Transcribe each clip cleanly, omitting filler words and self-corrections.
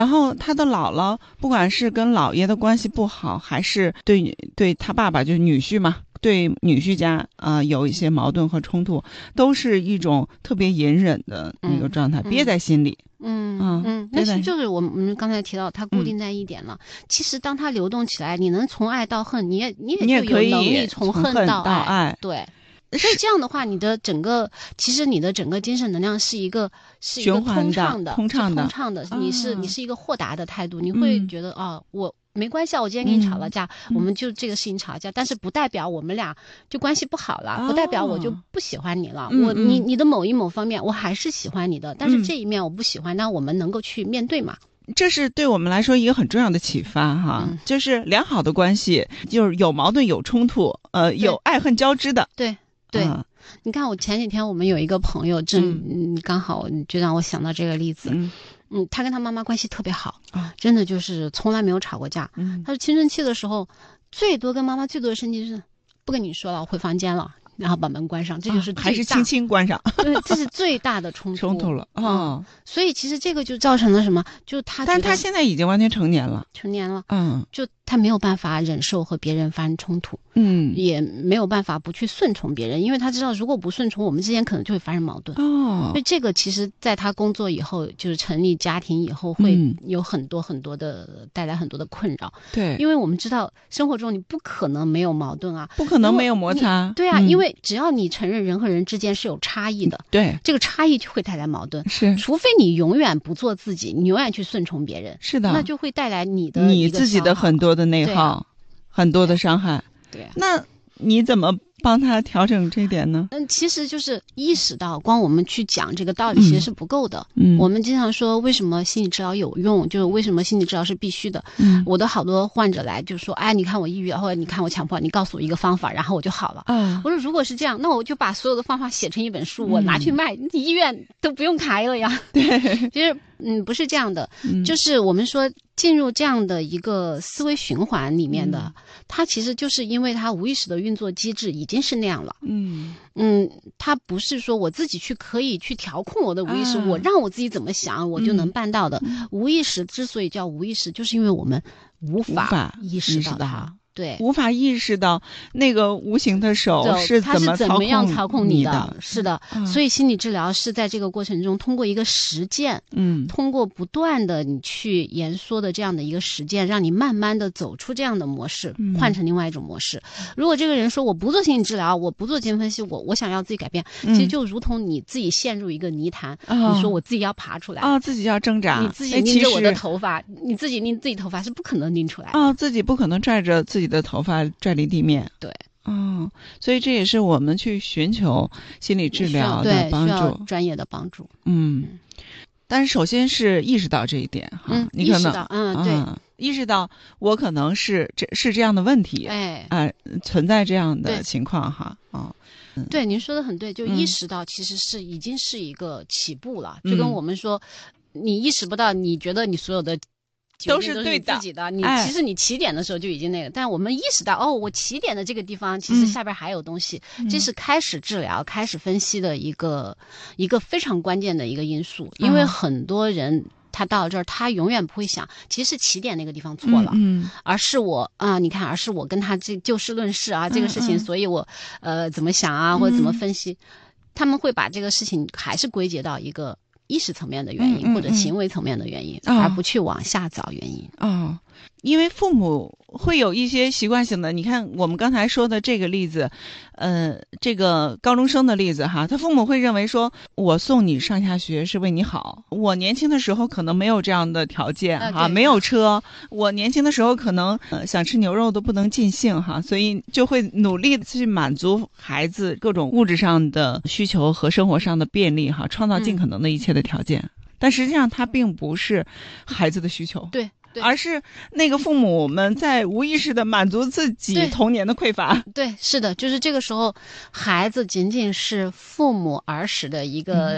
然后他的姥姥不管是跟姥爷的关系不好，还是对他爸爸就是女婿嘛，对女婿家有一些矛盾和冲突，都是一种特别隐忍的一个状态，憋在心里。 那是就是我们刚才提到它固定在一点了。其实当它流动起来，你能从爱到恨，你也就有能力从恨到爱。对。所以这样的话，其实你的整个精神能量是一个通畅的，你是一个豁达的态度，你会觉得我没关系啊，我今天跟你吵了架，我们就这个事情吵架，但是不代表我们俩就关系不好了，不代表我就不喜欢你了。你的某方面我还是喜欢你的，但是这一面我不喜欢，那我们能够去面对嘛？ 这是对我们来说一个很重要的启发哈，就是良好的关系就是有矛盾有冲突，有爱恨交织的。 对，你看我前几天我们有一个朋友刚好就让我想到这个例子。他跟他妈妈关系特别好，真的就是从来没有吵过架。他说青春期的时候跟妈妈最多的生气是不跟你说了，我回房间了，然后把门关上，这就是还是轻轻关上。 对，这是最大的冲突了所以其实这个就造成了什么？就但是他现在已经完全成年了， 就他没有办法忍受和别人发生冲突，也没有办法不去顺从别人，因为他知道如果不顺从，我们之间可能就会发生矛盾。所以这个其实在他工作以后，就是成立家庭以后，会有很多很多的带来很多的困扰。 对， 因为我们知道生活中你不可能没有矛盾啊， 不可能没有摩擦。 对啊，因为只要你承认人和人之间是有差异的， 对， 这个差异就会带来矛盾。 是， 除非你永远不做自己，你永远去顺从别人， 是的， 那就会带来你自己的很多的内耗，很多的伤害。 对， 那你怎么帮他调整这一点呢？ 其实就是意识到，光我们去讲这个道理其实是不够的。我们经常说为什么心理治疗有用，就是为什么心理治疗是必须的。我的好多患者来就说，哎，你看我抑郁，或者你看我强迫，你告诉我一个方法，然后我就好了。我说如果是这样，那我就把所有的方法写成一本书，我拿去卖，医院都不用开了呀。 对， 其实不是这样的，就是我们说进入这样的一个思维循环里面的，它其实就是因为它无意识的运作机制已经是那样了。它不是说我自己可以去调控我的无意识，我让我自己怎么想我就能办到的。无意识之所以叫无意识，就是因为我们无法意识到它。对， 无法意识到那个无形的手是怎么样操控你的。是的，所以心理治疗是在这个过程中通过一个实践，通过不断的你去延缩的这样的一个实践，让你慢慢的走出这样的模式，换成另外一种模式。如果这个人说我不做心理治疗，我不做精神分析，我想要自己改变，其实就如同你自己陷入一个泥潭，你说我自己要爬出来自己要挣扎， 你自己拎着我的头发，你自己拎自己头发是不可能拎出来的自己不可能拽着自己的头发拽离地面。 对， 所以这也是我们去寻求心理治疗的帮助， 需要专业的帮助。 但是首先是意识到这一点哈，你可能意识到我可能是这样的问题，存在这样的情况哈。 对，您说的很对，就意识到其实已经是一个起步了，就跟我们说，你意识不到，你觉得你所有的都是对的， 自己的，其实你起点的时候就已经那个，但我们意识到我起点的这个地方其实下边还有东西，这是开始治疗、开始分析的一个非常关键的一个因素，因为很多人他到了这儿，他永远不会想，其实是起点那个地方错了，而是我而是我跟他就事论事啊，这个事情，所以我怎么想啊，或者怎么分析，他们会把这个事情还是归结到一个意识层面的原因，或者行为层面的原因，而不去往下找原因。 因为父母会有一些习惯性的，你看我们刚才说的这个例子，这个高中生的例子哈，他父母会认为说，我送你上下学是为你好，我年轻的时候可能没有这样的条件哈，没有车，我年轻的时候可能想吃牛肉都不能尽兴哈，所以就会努力的去满足孩子各种物质上的需求和生活上的便利哈，创造尽可能的一切的条件，但实际上它并不是孩子的需求。 对， 而是那个父母们在无意识的满足自己童年的匮乏。 对，是的，就是这个时候孩子仅仅是父母儿时的一个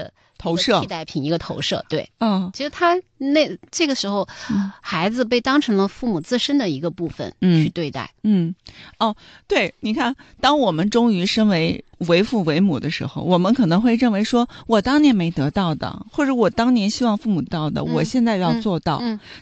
投射替代品，一个投射。对，其实他这个时候，孩子被当成了父母自身的一个部分去对待。 对，你看，当我们终于身为父为母的时候，我们可能会认为说，我当年没得到的，或者我当年希望父母到的，我现在要做到。